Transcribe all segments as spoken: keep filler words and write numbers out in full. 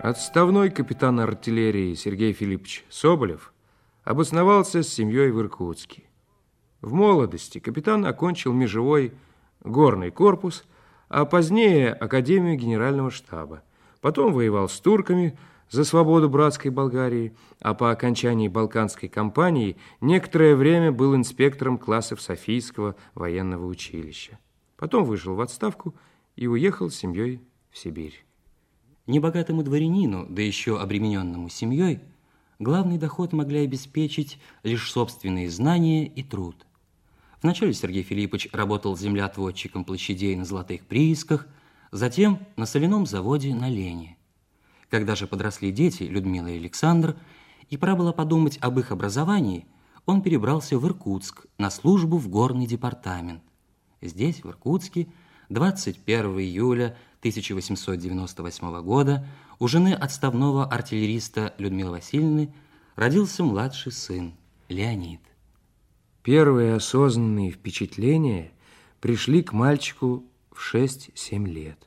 Отставной капитан артиллерии Сергей Филиппович Соболев обосновался с семьей в Иркутске. В молодости капитан окончил межевой горный корпус, а позднее Академию генерального штаба. Потом воевал с турками за свободу братской Болгарии, а по окончании Балканской кампании некоторое время был инспектором классов Софийского военного училища. Потом вышел в отставку и уехал с семьей в Сибирь. Небогатому дворянину, да еще обремененному семьей, главный доход могли обеспечить лишь собственные знания и труд. Вначале Сергей Филиппович работал землеотводчиком площадей на золотых приисках, затем на соляном заводе на Лене. Когда же подросли дети, Людмила и Александр, и пора было подумать об их образовании, он перебрался в Иркутск на службу в горный департамент. Здесь, в Иркутске, двадцать первого июля тысяча восемьсот девяносто восьмого года у жены отставного артиллериста Людмилы Васильевны родился младший сын Леонид. Первые осознанные впечатления пришли к мальчику в шесть-семь лет.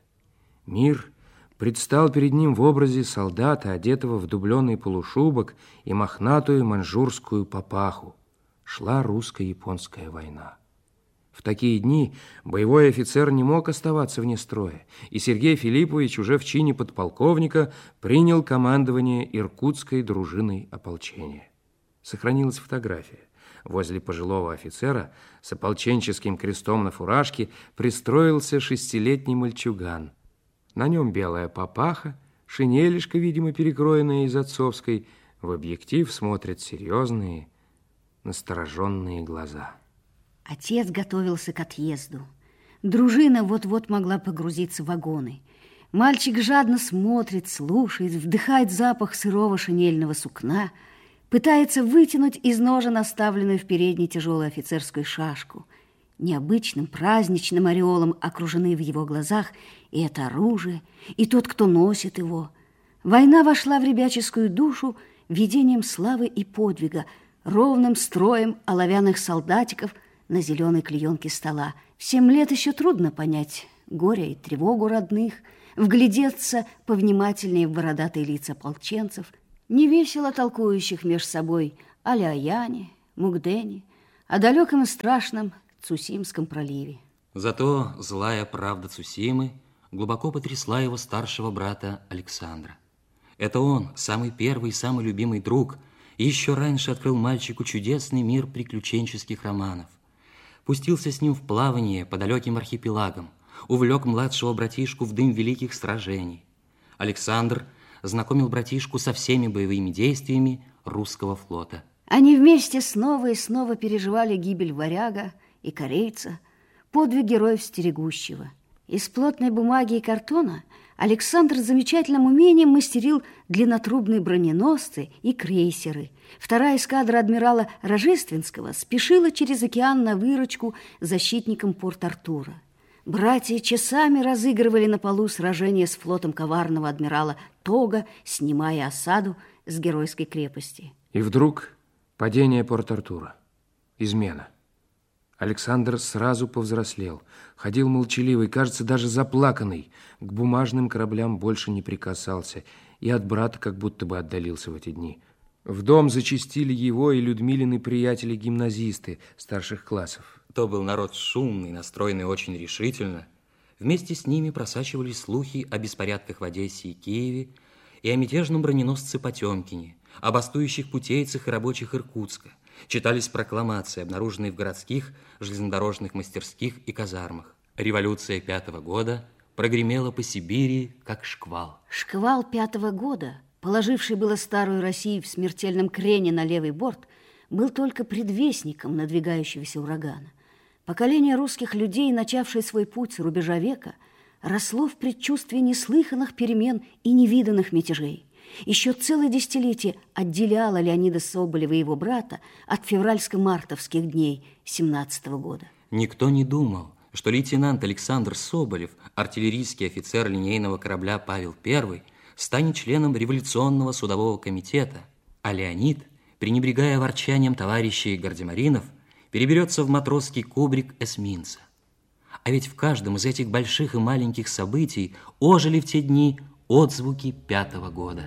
Мир предстал перед ним в образе солдата, одетого в дубленый полушубок и мохнатую маньчжурскую папаху. Шла русско-японская война. В такие дни боевой офицер не мог оставаться вне строя, и Сергей Филиппович уже в чине подполковника принял командование иркутской дружиной ополчения. Сохранилась фотография. Возле пожилого офицера с ополченческим крестом на фуражке пристроился шестилетний мальчуган. На нем белая папаха, шинелишка, видимо, перекроенная из отцовской. В объектив смотрят серьезные, настороженные глаза. Отец готовился к отъезду. Дружина вот-вот могла погрузиться в вагоны. Мальчик жадно смотрит, слушает, вдыхает запах сырого шинельного сукна, пытается вытянуть из ножен оставленную в передней тяжелую офицерскую шашку. Необычным праздничным ореолом окружены в его глазах и это оружие, и тот, кто носит его. Война вошла в ребяческую душу видением славы и подвига, ровным строем оловянных солдатиков на зеленой клеенке стола. В семь лет еще трудно понять горе и тревогу родных, вглядеться повнимательнее в бородатые лица ополченцев, невесело толкующих меж собой о Ляяне, Мугдене, о далеком и страшном Цусимском проливе. Зато злая правда Цусимы глубоко потрясла его старшего брата Александра. Это он, самый первый и самый любимый друг, еще раньше открыл мальчику чудесный мир приключенческих романов. Пустился с ним в плавание по далеким архипелагам, увлек младшего братишку в дым великих сражений. Александр знакомил братишку со всеми боевыми действиями русского флота. Они вместе снова и снова переживали гибель варяга и корейца, подвиг героев Стерегущего. Из плотной бумаги и картона Александр с замечательным умением мастерил длиннотрубные броненосцы и крейсеры. Вторая эскадра адмирала Рожественского спешила через океан на выручку защитникам Порт-Артура. Братья часами разыгрывали на полу сражение с флотом коварного адмирала Тога, снимая осаду с геройской крепости. И вдруг падение Порт-Артура. Измена. Александр сразу повзрослел, ходил молчаливый, кажется, даже заплаканный, к бумажным кораблям больше не прикасался и от брата как будто бы отдалился в эти дни. В дом зачастили его и Людмилины приятели-гимназисты старших классов. То был народ шумный, настроенный очень решительно. Вместе с ними просачивались слухи о беспорядках в Одессе и Киеве и о мятежном броненосце Потемкине, о бастующих путейцах и рабочих Иркутска. Читались прокламации, обнаруженные в городских железнодорожных мастерских и казармах. Революция пятого года прогремела по Сибири, как шквал. Шквал пятого года, положивший было старую Россию в смертельном крене на левый борт, был только предвестником надвигающегося урагана. Поколение русских людей, начавшее свой путь с рубежа века, росло в предчувствии неслыханных перемен и невиданных мятежей. Еще целое десятилетие отделяло Леонида Соболева и его брата от февральско-мартовских дней семнадцатого года. Никто не думал, что лейтенант Александр Соболев, артиллерийский офицер линейного корабля «Павел Первый», станет членом революционного судового комитета, а Леонид, пренебрегая ворчанием товарищей гардемаринов, переберется в матросский кубрик эсминца. А ведь в каждом из этих больших и маленьких событий ожили в те дни отзвуки пятого года.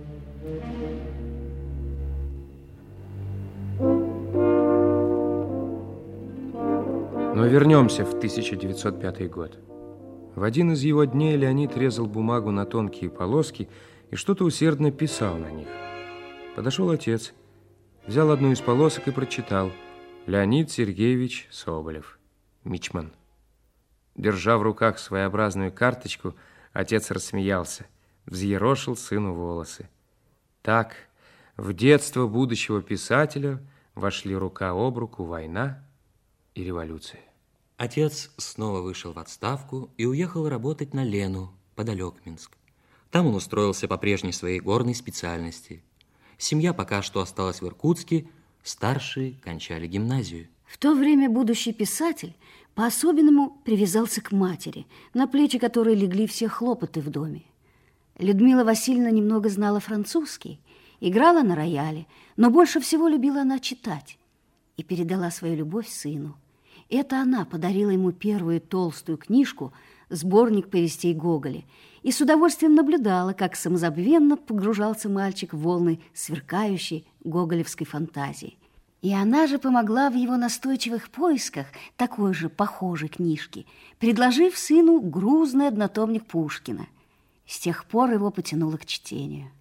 Но вернемся в тысяча девятьсот пятый год. В один из его дней Леонид резал бумагу на тонкие полоски и что-то усердно писал на них. Подошел отец, взял одну из полосок и прочитал: Леонид Сергеевич Соболев, мичман. Держа в руках своеобразную карточку, отец рассмеялся, взъерошил сыну волосы. Так в детство будущего писателя вошли рука об руку война и революция. Отец снова вышел в отставку и уехал работать на Лену, подалек Минск. Там он устроился по прежней своей горной специальности. Семья пока что осталась в Иркутске, старшие кончали гимназию. В то время будущий писатель по-особенному привязался к матери, на плечи которой легли все хлопоты в доме. Людмила Васильевна немного знала французский, играла на рояле, но больше всего любила она читать и передала свою любовь сыну. Это она подарила ему первую толстую книжку, сборник повестей Гоголя, и с удовольствием наблюдала, как самозабвенно погружался мальчик в волны сверкающей гоголевской фантазии. И она же помогла в его настойчивых поисках такой же похожей книжки, предложив сыну грузный однотомник Пушкина. С тех пор его потянуло к чтению.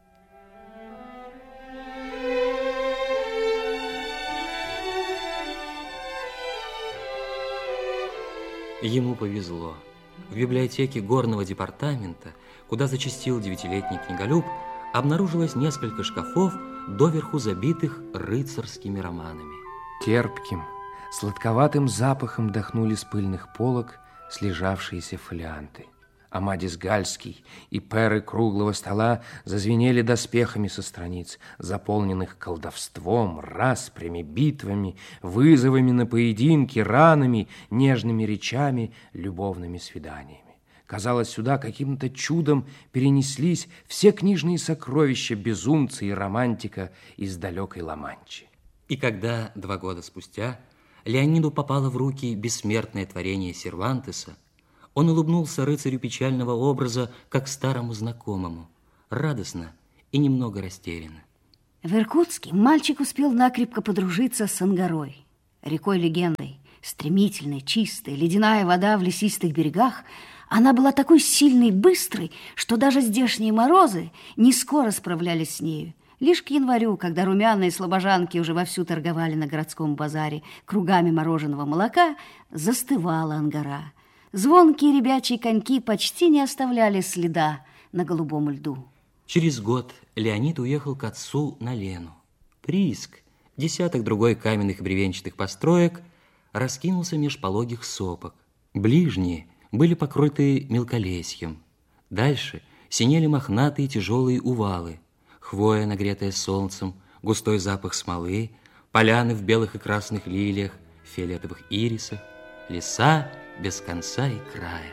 Ему повезло. В библиотеке горного департамента, куда зачастил девятилетний книголюб, обнаружилось несколько шкафов, доверху забитых рыцарскими романами. Терпким, сладковатым запахом дохнули с пыльных полок слежавшиеся фолианты. Амадис Гальский и перы круглого стола зазвенели доспехами со страниц, заполненных колдовством, распрями, битвами, вызовами на поединки, ранами, нежными речами, любовными свиданиями. Казалось, сюда каким-то чудом перенеслись все книжные сокровища безумца и романтика из далекой Ла-Манчи. И когда два года спустя Леониду попало в руки бессмертное творение Сервантеса, он улыбнулся рыцарю печального образа, как старому знакомому, радостно и немного растерянно. В Иркутске мальчик успел накрепко подружиться с Ангарой, рекой-легендой. Стремительная, чистая, ледяная вода в лесистых берегах. Она была такой сильной и быстрой, что даже здешние морозы не скоро справлялись с нею. Лишь к январю, когда румяные слобожанки уже вовсю торговали на городском базаре кругами мороженого молока, застывала Ангара. Звонкие ребячьи коньки почти не оставляли следа на голубом льду. Через год Леонид уехал к отцу на Лену. Прииск, десяток другой каменных бревенчатых построек, раскинулся меж пологих сопок. Ближние были покрыты мелколесьем. Дальше синели мохнатые тяжелые увалы, хвоя, нагретая солнцем, густой запах смолы, поляны в белых и красных лилиях, фиолетовых ирисах, леса без конца и края.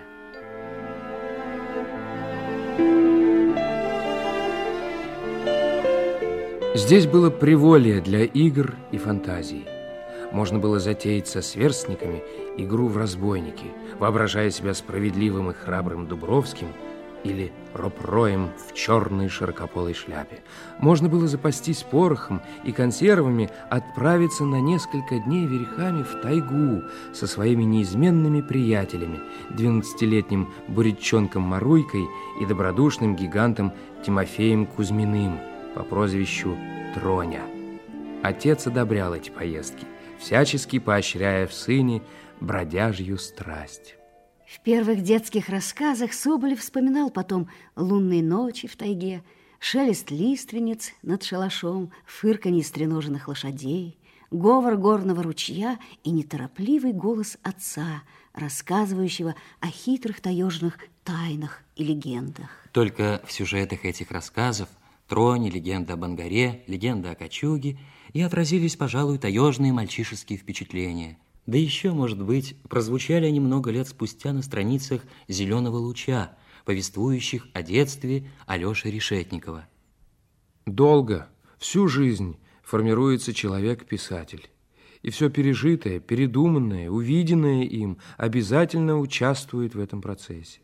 Здесь было приволье для игр и фантазий. Можно было затеять со сверстниками игру в разбойники, воображая себя справедливым и храбрым Дубровским или Ропроем в черной широкополой шляпе. Можно было запастись порохом и консервами, отправиться на несколько дней верхами в тайгу со своими неизменными приятелями, двенадцатилетним бурятчонком Маруйкой и добродушным гигантом Тимофеем Кузьминым по прозвищу Троня. Отец одобрял эти поездки, всячески поощряя в сыне бродяжью страсть. В первых детских рассказах Соболев вспоминал потом лунные ночи в тайге, шелест лиственниц над шалашом, фырканье стреноженных лошадей, говор горного ручья и неторопливый голос отца, рассказывающего о хитрых таежных тайнах и легендах. Только в сюжетах этих рассказов Троне, легенда об Ангаре, легенда о кочуге и отразились, пожалуй, таежные мальчишеские впечатления. Да еще, может быть, прозвучали они много лет спустя на страницах «Зеленого луча», повествующих о детстве Алеши Решетникова. Долго, всю жизнь формируется человек-писатель. И все пережитое, передуманное, увиденное им обязательно участвует в этом процессе.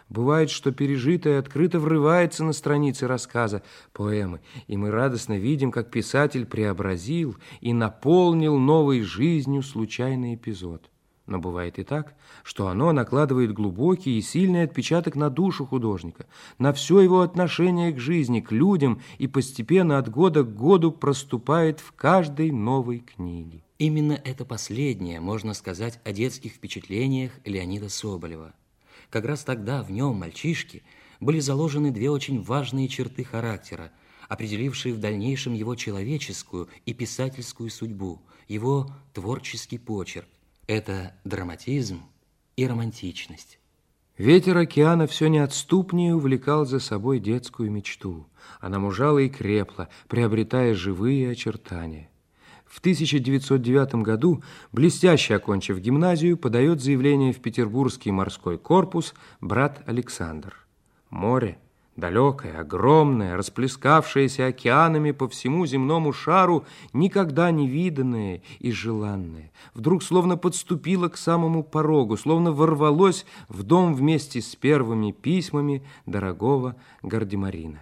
Бывает, что пережитое открыто врывается на страницы рассказа, поэмы, и мы радостно видим, как писатель преобразил и наполнил новой жизнью случайный эпизод. Но бывает и так, что оно накладывает глубокий и сильный отпечаток на душу художника, на все его отношение к жизни, к людям, и постепенно от года к году проступает в каждой новой книге. Именно это последнее можно сказать о детских впечатлениях Леонида Соболева. Как раз тогда в нем, мальчишке, были заложены две очень важные черты характера, определившие в дальнейшем его человеческую и писательскую судьбу, его творческий почерк. Это драматизм и романтичность. Ветер океана все неотступнее увлекал за собой детскую мечту. Она мужала и крепла, приобретая живые очертания. В тысяча девятьсот девятом году, блестяще окончив гимназию, подает заявление в Петербургский морской корпус брат Александр. Море, далекое, огромное, расплескавшееся океанами по всему земному шару, никогда не виданное и желанное, вдруг словно подступило к самому порогу, словно ворвалось в дом вместе с первыми письмами дорогого Гардемарина.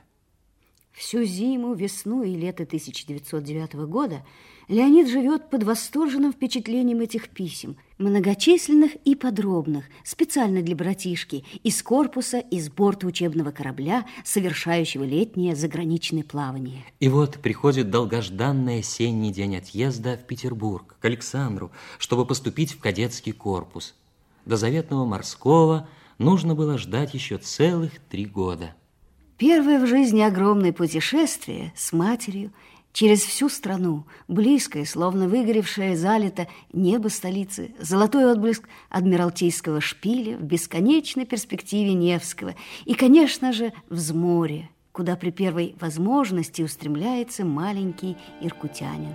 Всю зиму, весну и лето тысяча девятьсот девятого года Леонид живет под восторженным впечатлением этих писем, многочисленных и подробных, специально для братишки, из корпуса, из борта учебного корабля, совершающего летнее заграничное плавание. И вот приходит долгожданный осенний день отъезда в Петербург, к Александру, чтобы поступить в кадетский корпус. До заветного морского нужно было ждать еще целых три года. Первое в жизни огромное путешествие с матерью через всю страну, близкое, словно выгоревшее залито небо столицы, золотой отблеск Адмиралтейского шпиля в бесконечной перспективе Невского и, конечно же, взморье, куда при первой возможности устремляется маленький иркутянин.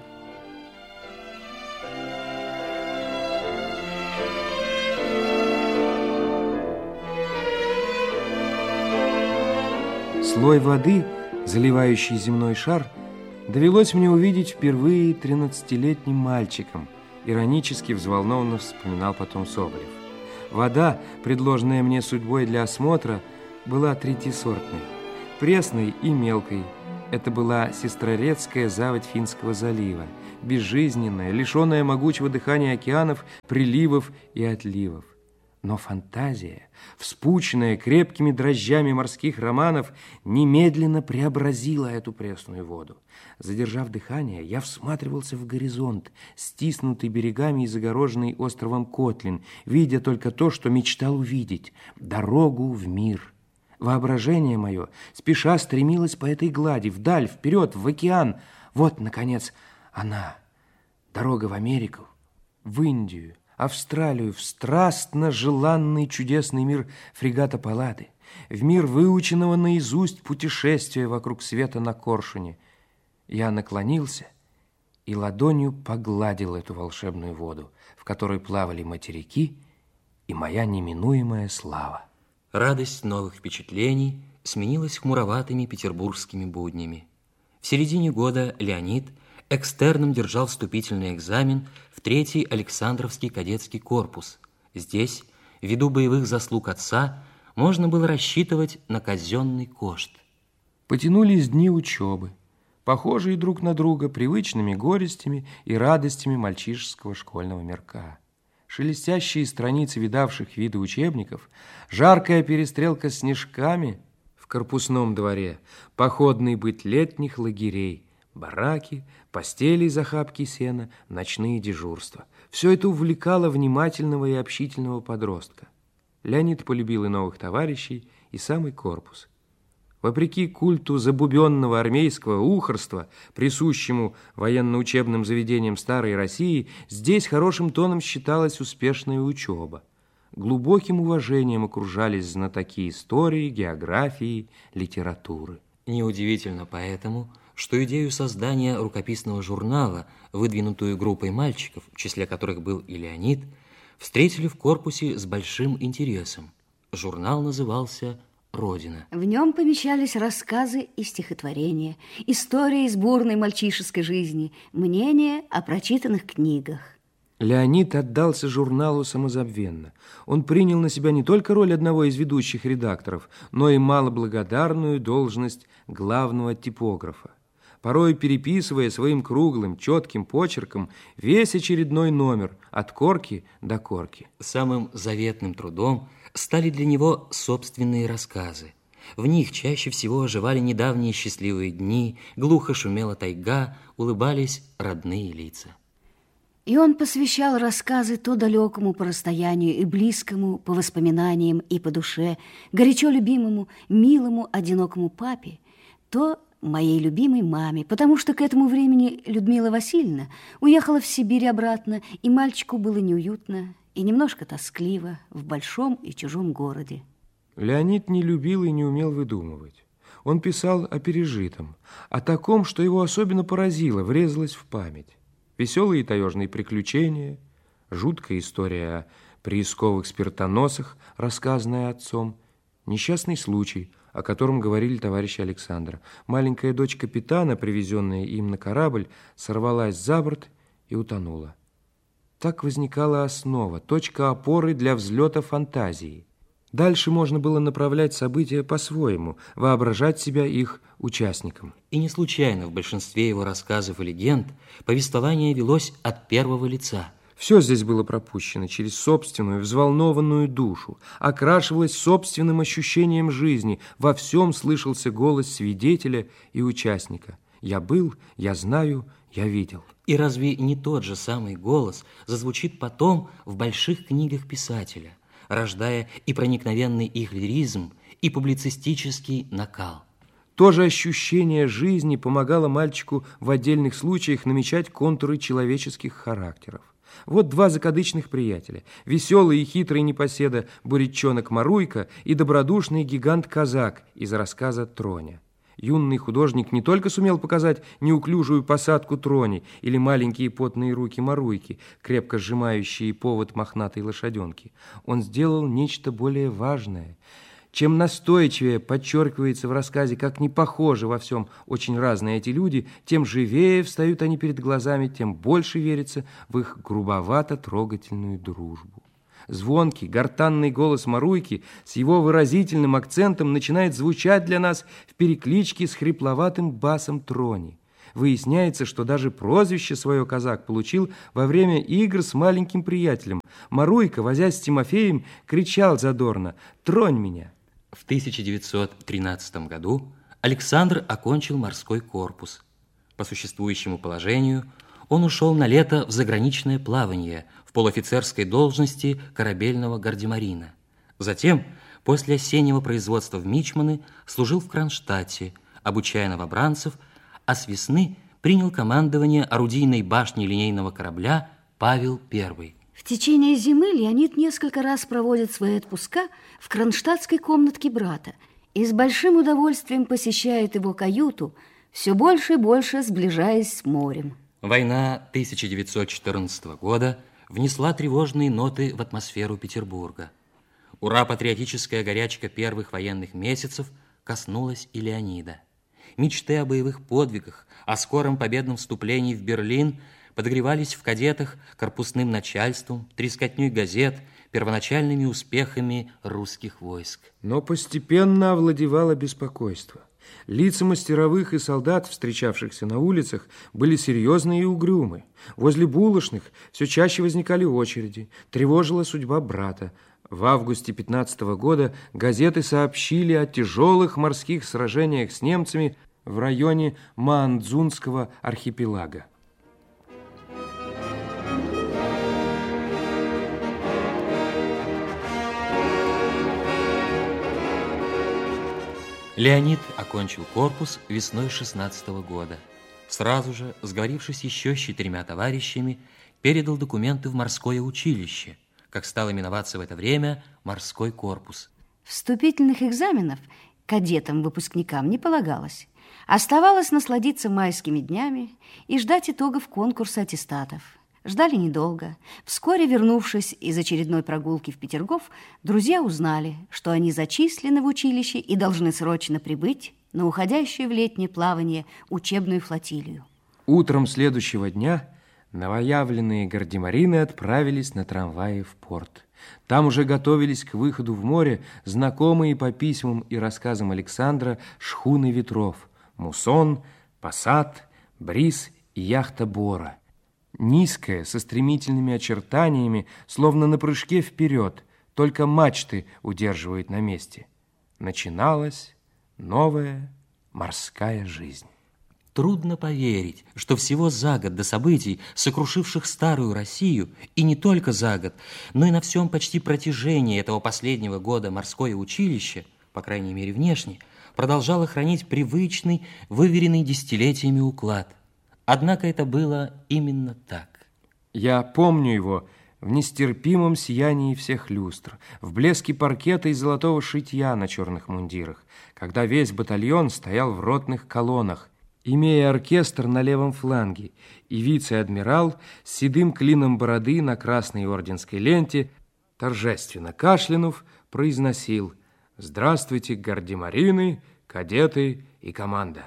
Слой воды, заливающий земной шар, довелось мне увидеть впервые тринадцатилетним мальчиком, иронически взволнованно вспоминал потом Соболев. Вода, предложенная мне судьбой для осмотра, была третьесортной, пресной и мелкой. Это была Сестрорецкая заводь Финского залива, безжизненная, лишенная могучего дыхания океанов, приливов и отливов. Но фантазия, вспученная крепкими дрожжами морских романов, немедленно преобразила эту пресную воду. Задержав дыхание, я всматривался в горизонт, стиснутый берегами и загороженный островом Котлин, видя только то, что мечтал увидеть – дорогу в мир. Воображение мое спеша стремилось по этой глади, вдаль, вперед, в океан. Вот, наконец, она, дорога в Америку, в Индию, Австралию, в страстно желанный чудесный мир фрегата Паллады, в мир выученного наизусть путешествия вокруг света на коршуне. Я наклонился и ладонью погладил эту волшебную воду, в которой плавали материки и моя неминуемая слава. Радость новых впечатлений сменилась хмуроватыми петербургскими буднями. В середине года Леонид экстерном держал вступительный экзамен в третий Александровский кадетский корпус. Здесь, ввиду боевых заслуг отца, можно было рассчитывать на казенный кошт. Потянулись дни учебы, похожие друг на друга привычными горестями и радостями мальчишеского школьного мирка. Шелестящие страницы видавших виды учебников, жаркая перестрелка с снежками в корпусном дворе, походный быт летних лагерей, бараки, постели из охапки сена, ночные дежурства. Все это увлекало внимательного и общительного подростка. Леонид полюбил и новых товарищей, и самый корпус. Вопреки культу забубенного армейского ухарства, присущему военно-учебным заведениям старой России, здесь хорошим тоном считалась успешная учеба. Глубоким уважением окружались знатоки истории, географии, литературы. Неудивительно поэтому, что идею создания рукописного журнала, выдвинутую группой мальчиков, в числе которых был и Леонид, встретили в корпусе с большим интересом. Журнал назывался «Родина». В нем помещались рассказы и стихотворения, истории из бурной мальчишеской жизни, мнения о прочитанных книгах. Леонид отдался журналу самозабвенно. Он принял на себя не только роль одного из ведущих редакторов, но и малоблагодарную должность главного типографа. Порой переписывая своим круглым, четким почерком весь очередной номер от корки до корки. Самым заветным трудом стали для него собственные рассказы. В них чаще всего оживали недавние счастливые дни, глухо шумела тайга, улыбались родные лица. И он посвящал рассказы то далекому по расстоянию и близкому по воспоминаниям и по душе, горячо любимому, милому, одинокому папе, то моей любимой маме, потому что к этому времени Людмила Васильевна уехала в Сибирь обратно, и мальчику было неуютно и немножко тоскливо в большом и чужом городе. Леонид не любил и не умел выдумывать. Он писал о пережитом, о таком, что его особенно поразило, врезалось в память. Веселые таежные приключения, жуткая история о приисковых спиртоносах, рассказанная отцом, несчастный случай, о котором говорили товарищи Александра. Маленькая дочь капитана, привезенная им на корабль, сорвалась за борт и утонула. Так возникала основа, точка опоры для взлета фантазии. Дальше можно было направлять события по-своему, воображать себя их участником. И не случайно в большинстве его рассказов и легенд повествование велось от первого лица. Все здесь было пропущено через собственную взволнованную душу, окрашивалось собственным ощущением жизни, во всем слышался голос свидетеля и участника. «Я был, я знаю, я видел». И разве не тот же самый голос зазвучит потом в больших книгах писателя, рождая и проникновенный их лиризм, и публицистический накал? То же ощущение жизни помогало мальчику в отдельных случаях намечать контуры человеческих характеров. Вот два закадычных приятеля, веселый и хитрый непоседа бурячонок Маруйка и добродушный гигант-казак из рассказа «Троня». Юный художник не только сумел показать неуклюжую посадку Трони или маленькие потные руки Маруйки, крепко сжимающие повод мохнатой лошаденки. Он сделал нечто более важное. Чем настойчивее подчеркивается в рассказе, как не похожи во всем очень разные эти люди, тем живее встают они перед глазами, тем больше верится в их грубовато-трогательную дружбу. Звонкий, гортанный голос Маруйки с его выразительным акцентом начинает звучать для нас в перекличке с хрипловатым басом Трони. Выясняется, что даже прозвище свое казак получил во время игр с маленьким приятелем. Маруйка, возясь с Тимофеем, кричал задорно: «Тронь меня!». В тысяча девятьсот тринадцатом году Александр окончил морской корпус. По существующему положению он ушел на лето в заграничное плавание в полуофицерской должности корабельного гардемарина. Затем, после осеннего производства в Мичманы, служил в Кронштадте, обучая новобранцев, а с весны принял командование орудийной башни линейного корабля «Павел Первый». В течение зимы Леонид несколько раз проводит свои отпуска в кронштадтской комнатке брата и с большим удовольствием посещает его каюту, все больше и больше сближаясь с морем. Война тысяча девятьсот четырнадцатого года внесла тревожные ноты в атмосферу Петербурга. Ура-патриотическая горячка первых военных месяцев коснулась и Леонида. Мечты о боевых подвигах, о скором победном вступлении в Берлин подогревались в кадетах корпусным начальством, трескотней газет, первоначальными успехами русских войск. Но постепенно овладевало беспокойство. Лица мастеровых и солдат, встречавшихся на улицах, были серьезные и угрюмы. Возле булочных все чаще возникали очереди. Тревожила судьба брата. В августе пятнадцатого года газеты сообщили о тяжелых морских сражениях с немцами в районе Маандзунского архипелага. Леонид окончил корпус весной шестнадцатого года. Сразу же, сговорившись еще с четырьмя товарищами, передал документы в морское училище, как стал именоваться в это время морской корпус. Вступительных экзаменов кадетам-выпускникам не полагалось. Оставалось насладиться майскими днями и ждать итогов конкурса аттестатов. Ждали недолго. Вскоре, вернувшись из очередной прогулки в Петергоф, друзья узнали, что они зачислены в училище и должны срочно прибыть на уходящую в летнее плавание учебную флотилию. Утром следующего дня Новоявленные гардемарины отправились на трамвае в порт. Там уже готовились к выходу в море знакомые по письмам и рассказам Александра шхуны ветров – Мусон, Пассат, Бриз и яхта Бора. Низкая, со стремительными очертаниями, словно на прыжке вперед, только мачты удерживают на месте. Начиналась новая морская жизнь. Трудно поверить, что всего за год до событий, сокрушивших старую Россию, и не только за год, но и на всем почти протяжении этого последнего года морское училище, по крайней мере внешне, продолжало хранить привычный, выверенный десятилетиями уклад. Однако это было именно так. Я помню его в нестерпимом сиянии всех люстр, в блеске паркета и золотого шитья на черных мундирах, когда весь батальон стоял в ротных колоннах, имея оркестр на левом фланге, и вице-адмирал с седым клином бороды на красной орденской ленте, торжественно кашлянув, произносил: «Здравствуйте, гардемарины, кадеты и команда».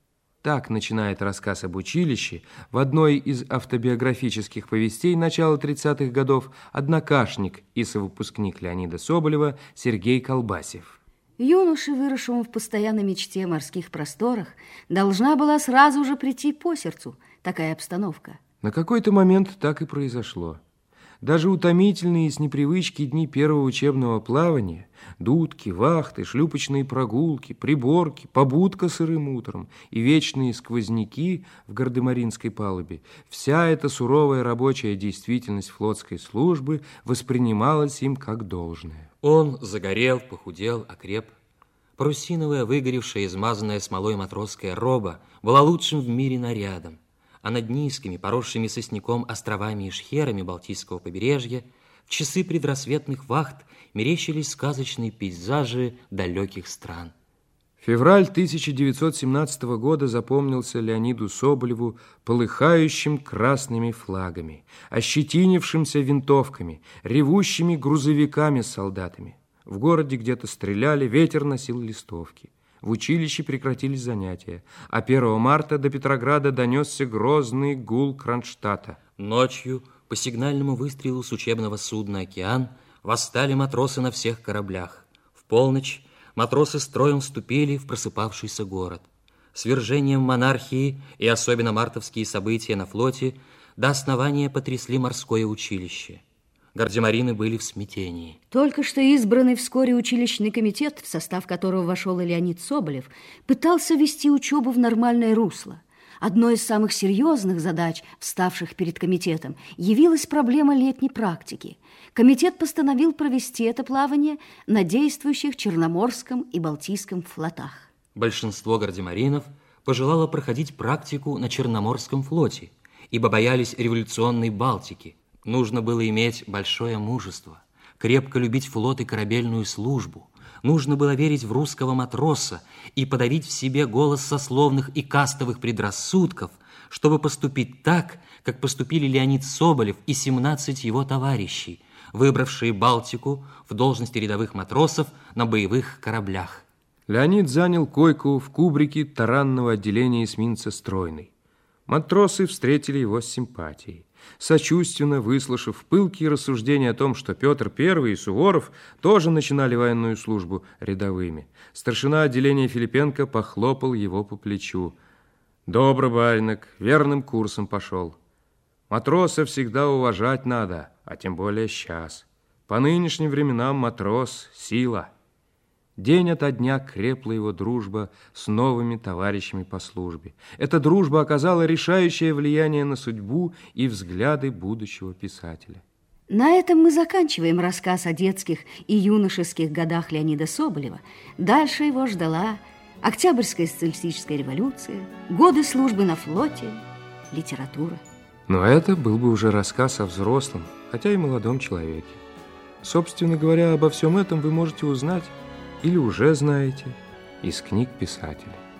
Так начинает рассказ об училище в одной из автобиографических повестей начала тридцатых годов однокашник и совыпускник Леонида Соболева Сергей Колбасев. Юноше, выросшему в постоянной мечте о морских просторах, должна была сразу же прийти по сердцу такая обстановка. На какой-то момент так и произошло. Даже утомительные с непривычки дни первого учебного плавания, дудки, вахты, шлюпочные прогулки, приборки, побудка сырым утром и вечные сквозняки в гардемаринской палубе, вся эта суровая рабочая действительность флотской службы воспринималась им как должное. Он загорел, похудел, окреп. Парусиновая, выгоревшая, измазанная смолой матросская роба была лучшим в мире нарядом, а над низкими, поросшими сосняком островами и шхерами Балтийского побережья в часы предрассветных вахт мерещились сказочные пейзажи далеких стран. Февраль тысяча девятьсот семнадцатого года запомнился Леониду Соболеву полыхающим красными флагами, ощетинившимся винтовками, ревущими грузовиками с солдатами. В городе где-то стреляли, ветер носил листовки. В училище прекратились занятия, а первого марта до Петрограда донесся грозный гул Кронштадта. Ночью по сигнальному выстрелу с учебного судна «Океан» восстали матросы на всех кораблях. В полночь матросы строем вступили в просыпавшийся город. Свержением монархии и особенно мартовские события на флоте до основания потрясли морское училище. Гардемарины были в смятении. Только что избранный вскоре училищный комитет, в состав которого вошел и Леонид Соболев, пытался вести учебу в нормальное русло. Одной из самых серьезных задач, вставших перед комитетом, явилась проблема летней практики. Комитет постановил провести это плавание на действующих Черноморском и Балтийском флотах. Большинство гардемаринов пожелало проходить практику на Черноморском флоте, ибо боялись революционной Балтики. Нужно было иметь большое мужество, крепко любить флот и корабельную службу. Нужно было верить в русского матроса и подавить в себе голос сословных и кастовых предрассудков, чтобы поступить так, как поступили Леонид Соболев и семнадцать его товарищей, выбравшие Балтику в должности рядовых матросов на боевых кораблях. Леонид занял койку в кубрике таранного отделения эсминца «Стройный». Матросы встретили его с симпатией, сочувственно выслушав пылкие рассуждения о том, что Петр Первый и Суворов тоже начинали военную службу рядовыми. Старшина отделения Филипенко похлопал его по плечу. «Добро, баринок, верным курсом пошел. Матроса всегда уважать надо, а тем более сейчас. По нынешним временам матрос – сила». День ото дня крепла его дружба с новыми товарищами по службе. Эта дружба оказала решающее влияние на судьбу и взгляды будущего писателя. На этом мы заканчиваем рассказ о детских и юношеских годах Леонида Соболева. Дальше его ждала Октябрьская социалистическая революция, годы службы на флоте, литература. Но это был бы уже рассказ о взрослом, хотя и молодом человеке. Собственно говоря, обо всем этом вы можете узнать или уже знаете из книг писателя.